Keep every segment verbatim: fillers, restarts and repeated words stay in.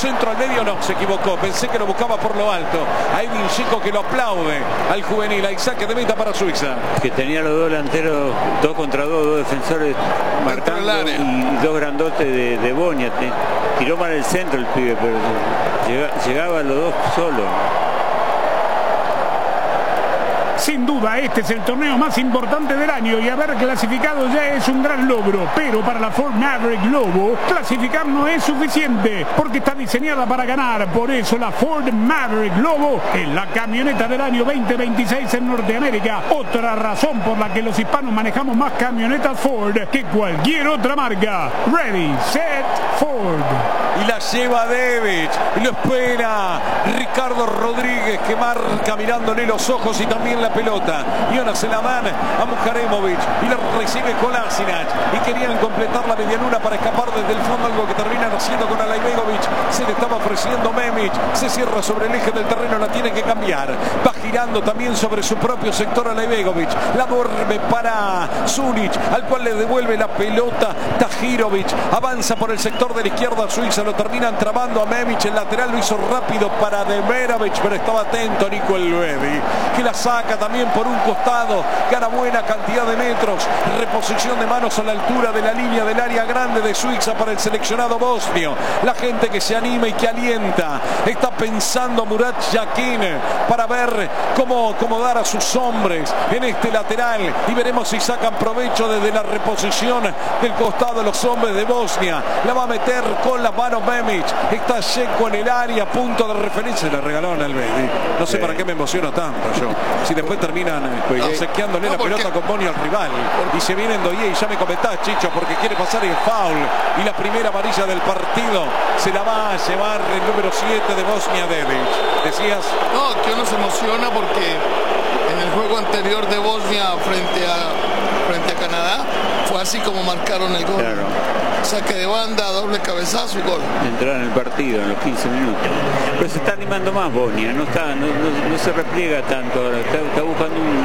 centro al medio, no, se equivocó. Pensé que lo buscaba por lo alto. A Edin Dzeko, que lo aplaude al juvenil. Hay saque de meta para Suiza. Que tenía los dos delanteros, dos contra dos, dos defensores marcando y dos grandotes de, de Bosnia. Tiró mal el centro el pibe, pero llega, llegaba los dos solos. Sin duda, este es el torneo más importante del año y haber clasificado ya es un gran logro. Pero para la Ford Maverick Globo, clasificar no es suficiente porque está diseñada para ganar. Por eso la Ford Maverick Globo es la camioneta del año veinte veintiséis en Norteamérica. Otra razón por la que los hispanos manejamos más camionetas Ford que cualquier otra marca. Ready, set, Ford. Y la lleva Devic. Y lo espera Ricardo Rodríguez, que marca mirándole los ojos y también la pelota. Y ahora se la dan a Muharemovic y la recibe Kolasinac. Y querían completar la medialuna para escapar desde el fondo, algo que terminan haciendo con Alaibegovic. Se le estaba ofreciendo Memic. Se cierra sobre el eje del terreno, la tiene que cambiar. Va girando también sobre su propio sector Alaibegovic. La duerme para Sunic, al cual le devuelve la pelota Tahirovic. Avanza por el sector de la izquierda suiza. Lo terminan trabando a Memic. El lateral lo hizo rápido para Demirovic, pero estaba atento Nico Elvedi, que la saca también por un costado. Gana buena cantidad de metros. Reposición de manos a la altura de la línea del área grande de Suiza para el seleccionado bosnio. La gente que se anima y que alienta. Está pensando Murat Yakin para ver cómo acomodar a sus hombres en este lateral. Y veremos si sacan provecho desde la reposición del costado de los hombres de Bosnia. La va a meter con las manos Memic. Está Dzeko en el área. Punto de referencia. Le regalaron al Bedi. No sé sí. para qué me emociono tanto yo. Si después terminan eh, obsequiándole no, la pelota con Boni al rival. Y se viene Ndoye y ya me comentás, Chicho, porque quiere pasar el foul. Y la primera amarilla del partido se la va a llevar el número siete de Bosnia, Devic. ¿Decías? No, que uno se emociona porque en el juego anterior de Bosnia frente a, frente a Canadá fue así como marcaron el gol. Claro. Saque de banda, doble cabezazo y gol. Entró en el partido en los quince minutos. Pero se está animando más Bosnia, no, está, no, no, no se repliega tanto ahora, está, está buscando un,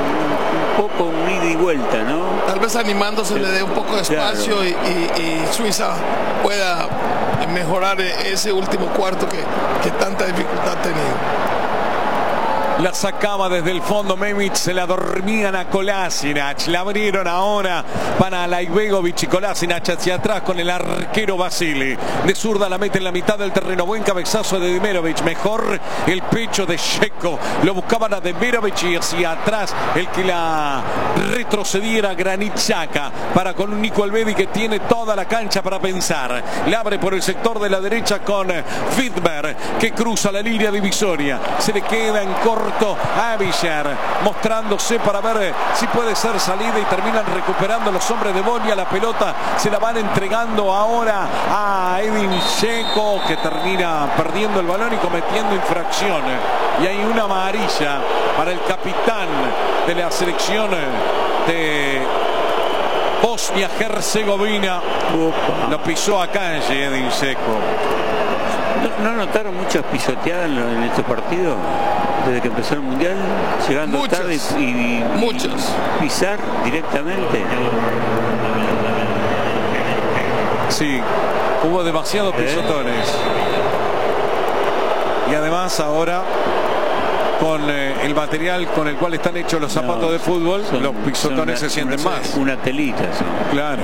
un poco un ida y vuelta, ¿no? Tal vez animándose sí. le dé un poco de espacio claro. y, y, y Suiza pueda mejorar ese último cuarto que, que tanta dificultad ha tenido. La sacaba desde el fondo Memic, se la dormían a Kolasinac. La abrieron ahora para Alaibegovic y Kolasinac hacia atrás con el arquero Vasili. De zurda la mete en la mitad del terreno. Buen cabezazo de Demirovic. Mejor el pecho de Dzeko. Lo buscaban a Demirovic y hacia atrás el que la retrocediera Granit Xhaka para con un Nico Elvedi que tiene toda la cancha para pensar. Le abre por el sector de la derecha con Fidber, que cruza la línea divisoria. Se le queda en corto a Villar, mostrándose para ver si puede ser salida y terminan recuperando los hombres de Bosnia. La pelota se la van entregando ahora a Edin Dzeko, que termina perdiendo el balón y cometiendo infracción. Y hay una amarilla para el capitán de la selección de Bosnia-Herzegovina. Lo pisó a calle Edin Dzeko. ¿No, ¿No notaron muchas pisoteadas en, en este partido? Desde que empezó el Mundial, llegando muchas, tarde y, y, muchas. y pisar directamente. Sí, hubo demasiados pisotones. ¿Eh? Y además ahora, con eh, el material con el cual están hechos los zapatos no, de fútbol, son, los pisotones una, se sienten una, más. Una telita. Son. Claro.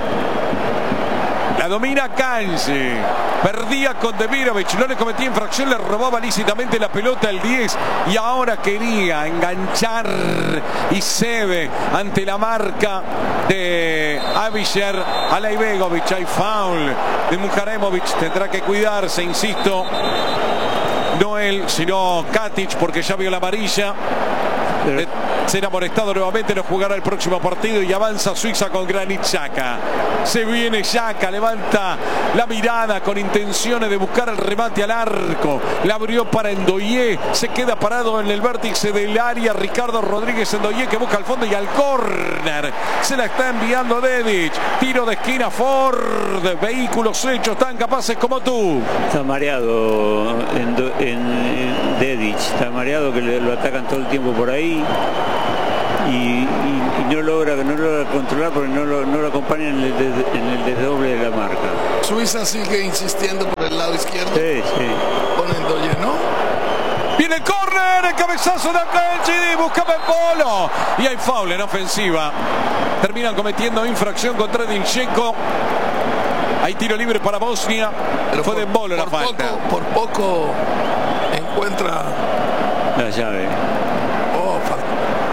La domina Kanji. Perdía con Demirovic, no le cometía infracción, le robaba lícitamente la pelota el diez y ahora quería enganchar y cede ante la marca de Avisher Alaibegovic. Hay foul de Muharemovic, tendrá que cuidarse, insisto, no él, sino Katic, porque ya vio la amarilla. Pero... será amonestado nuevamente, no jugará el próximo partido y avanza Suiza con Granit Xhaka. Se viene Xhaka, levanta la mirada con intenciones de buscar el remate al arco. La abrió para Ndoye, se queda parado en el vértice del área Ricardo Rodríguez. Ndoye que busca al fondo y al córner. Se la está enviando Dedic. Tiro de esquina Ford. Vehículos hechos tan capaces como tú. Está mareado en, en, en Dedic. Está mareado que le, lo atacan todo el tiempo por ahí. Y, y, y no logra no logra controlar porque no lo, no lo acompaña en el, des, en el desdoble de la marca. Suiza sigue insistiendo por el lado lado izquierdo. Sí, sí. Poniendo lleno. Viene el córner, el cabezazo de Akanji, buscaba el polo. Y hay foul en ofensiva. Terminan cometiendo infracción contra Edin Dzeko. Hay tiro libre para Bosnia. Pero fue de Embolo la falta. Poco, por poco encuentra la llave. Oh, falta.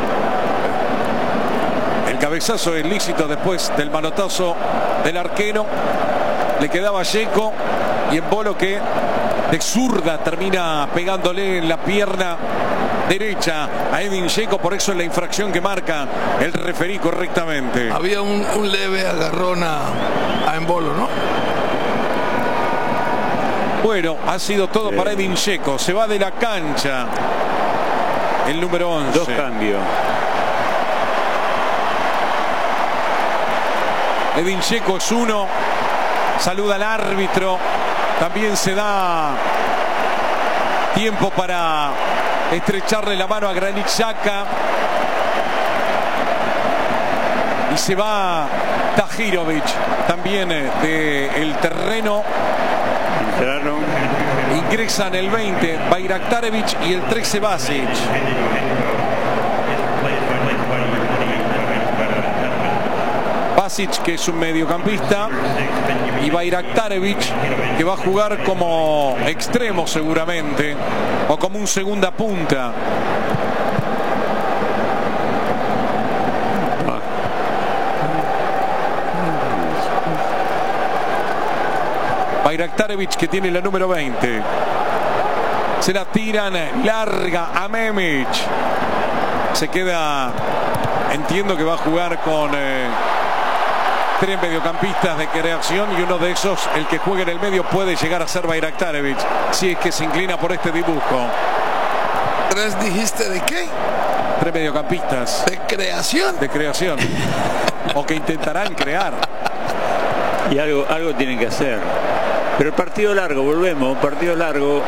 El cabezazo es lícito después del manotazo del arquero. Le quedaba a Dzeko y Embolo que de zurda termina pegándole en la pierna derecha a Edin Dzeko, por eso es la infracción que marca el referí correctamente. Había un, un leve agarrón a, a Embolo, ¿no? Bueno, ha sido todo sí. para Edin Dzeko. Se va de la cancha el número once. Dos cambios. Edin Dzeko es uno. Saluda al árbitro. También se da tiempo para estrecharle la mano a Granit Xhaka. Y se va Tahirovic también del terreno. Entraron. Ingresan el veinte Bayraktarevic y el trece Basic. Basic, que es un mediocampista, y Bayraktarevic, que va a jugar como extremo seguramente, o como un segunda punta. Bayraktarevic, que tiene la número veinte. Se la tiran larga a Memic. Se queda, entiendo que va a jugar con eh, tres mediocampistas de creación, y uno de esos, el que juegue en el medio, puede llegar a ser Bayraktarevic, si es que se inclina por este dibujo. ¿Tres dijiste de qué? Tres mediocampistas. ¿De creación? De creación. O que intentarán crear. Y algo, algo tienen que hacer. Pero el partido largo, volvemos, partido largo.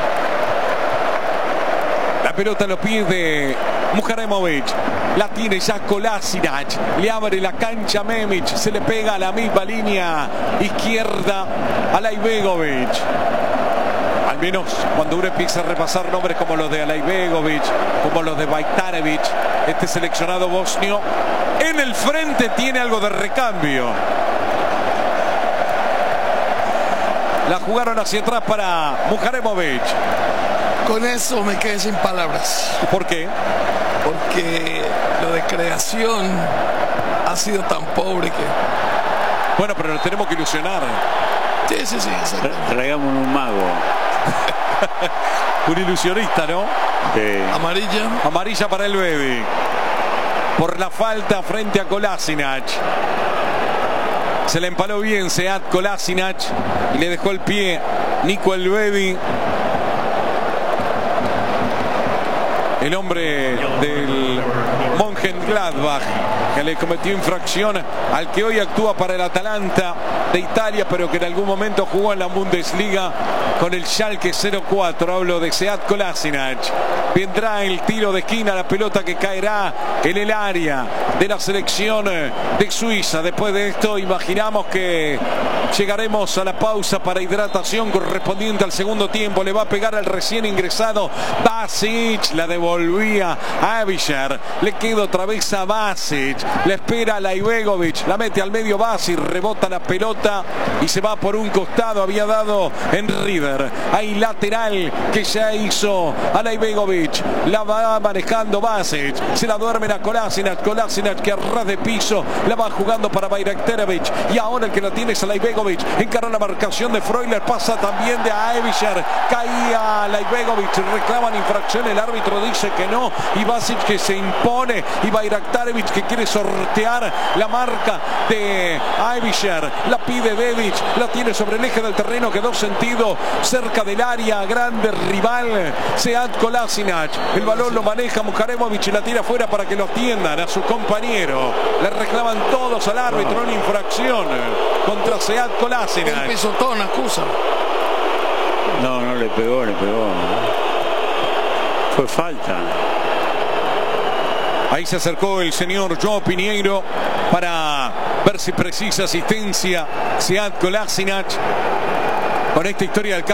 La pelota en los pies de Muharemovic. La tiene ya Kolasinac. Le abre la cancha a Memic. Se le pega a la misma línea izquierda a Alaibegovic. Al menos cuando uno empieza a repasar nombres como los de Alaibegovic, como los de Bayraktarevic, este seleccionado bosnio en el frente tiene algo de recambio. La jugaron hacia atrás para Muharemovic. Con eso me quedé sin palabras. ¿Por qué? Porque lo de creación ha sido tan pobre que... Bueno, pero nos tenemos que ilusionar. Sí, sí, sí, exacto. Traigamos un mago. Un ilusionista, ¿no? Sí. Amarilla. Amarilla para el Bedi. Por la falta frente a Kolasinac. Se le empaló bien Sead Kolasinac y le dejó el pie Nico Elvedi. El hombre del Mönchengladbach, que le cometió infracción al que hoy actúa para el Atalanta de Italia, pero que en algún momento jugó en la Bundesliga con el Schalke cero cuatro. Hablo de Sead Kolasinac. Vendrá el tiro de esquina, la pelota que caerá en el área de la selección de Suiza. Después de esto imaginamos que llegaremos a la pausa para hidratación correspondiente al segundo tiempo. Le va a pegar al recién ingresado Basic. La devolvía a Avisher. Le queda otra vez a Basic. Le espera a Alaibegovic. La mete al medio Basic. Rebota la pelota y se va por un costado. Había dado en River. Hay lateral que ya hizo Alaibegovic. La va manejando Basic. Se la duermen a Kolasinac. Kolasinac que a ras de piso la va jugando para Bayraktarevic. Y ahora el que la tiene es Alaibegovic. Encara la marcación de Freuler. Pasa también de Avisher. Caía Alaibegovic. Reclaman infracción. El árbitro dice que no. Y Basic que se impone. Y Bayraktarevic que quiere sortear la marca de Avisher. La pide Dedic. La tiene sobre el eje del terreno. Quedó sentido cerca del área. Grande rival. Sead Kolasinac. El balón lo maneja Muharemovic y la tira afuera para que lo atiendan a su compañero. Le reclaman todos al árbitro una infracción contra Sead Kolasinac. El pisotón acusa. No, no le pegó, le pegó. Fue falta. Ahí se acercó el señor Joao Pinheiro para ver si precisa asistencia Sead Kolasinac con esta historia del